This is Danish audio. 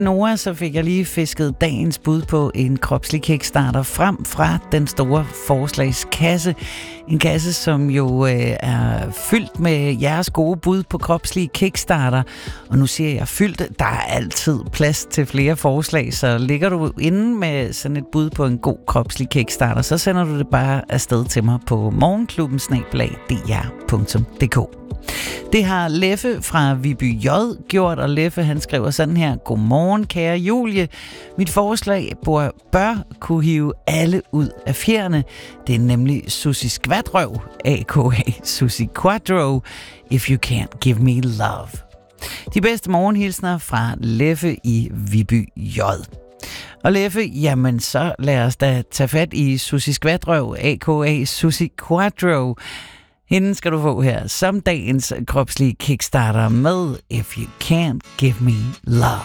Nora, så fik jeg lige fisket dagens bud på en kropslig kickstarter frem fra den store forslagskasse. En kasse, som jo er fyldt med jeres gode bud på kropslige kickstarter. Og nu siger jeg fyldt, der er altid plads til flere forslag, så ligger du inde med sådan et bud på en god kropslig kickstarter, så sender du det bare afsted til mig på morgenklubben@dr.dk. Det har Leffe fra Viby J gjort, og Leffe han skriver sådan her: Godmorgen, kære Julie. Mit forslag bør kunne hive alle ud af fjerne. Det er nemlig Susie Skvatrøv, a.k.a. Susie Quadro, If You Can't Give Me Love. De bedste morgenhilsner fra Leffe i Viby J. Og Leffe, jamen så lad os da tage fat i Susie Skvatrøv, a.k.a. Susie Quadro. Hende skal du få her som dagens kropslige kickstarter med If You Can't Give Me Love.